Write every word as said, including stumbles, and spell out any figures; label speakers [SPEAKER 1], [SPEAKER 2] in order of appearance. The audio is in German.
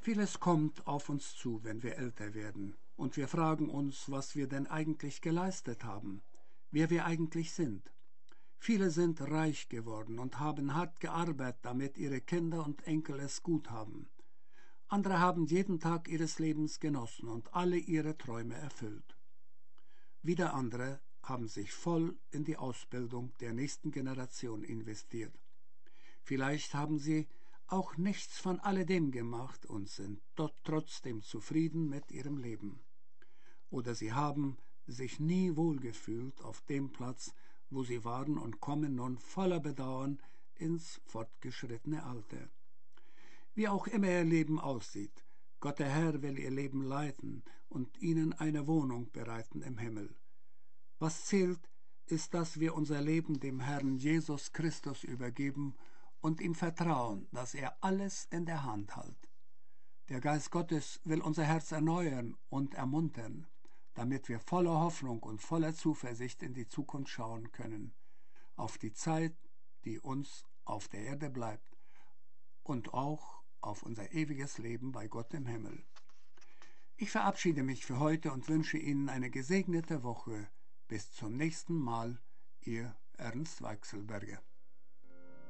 [SPEAKER 1] Vieles kommt auf uns zu, wenn wir älter werden, und wir fragen uns, was wir denn eigentlich geleistet haben, wer wir eigentlich sind. Viele sind reich geworden und haben hart gearbeitet, damit ihre Kinder und Enkel es gut haben. Andere haben jeden Tag ihres Lebens genossen und alle ihre Träume erfüllt. Wieder andere haben sich voll in die Ausbildung der nächsten Generation investiert. Vielleicht haben sie auch nichts von alledem gemacht und sind dort trotzdem zufrieden mit ihrem Leben. Oder sie haben sich nie wohlgefühlt auf dem Platz, wo sie waren und kommen nun voller Bedauern ins fortgeschrittene Alter. Wie auch immer ihr Leben aussieht, Gott der Herr will ihr Leben leiten und ihnen eine Wohnung bereiten im Himmel. Was zählt, ist, dass wir unser Leben dem Herrn Jesus Christus übergeben und ihm vertrauen, dass er alles in der Hand hält. Der Geist Gottes will unser Herz erneuern und ermuntern, damit wir voller Hoffnung und voller Zuversicht in die Zukunft schauen können, auf die Zeit, die uns auf der Erde bleibt und auch auf unser ewiges Leben bei Gott im Himmel. Ich verabschiede mich für heute und wünsche Ihnen eine gesegnete Woche. Bis zum nächsten Mal, Ihr Ernst Weichselberger.